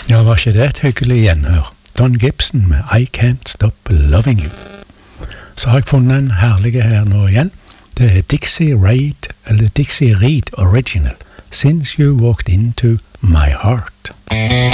Ja, var ikke det et hyggelig gjenhør? Don Gibson med I Can't Stop Loving You. Så har jeg funnet en herlige her nå igjen. Det er Dixie Reed Original, Since You Walked Into My Heart.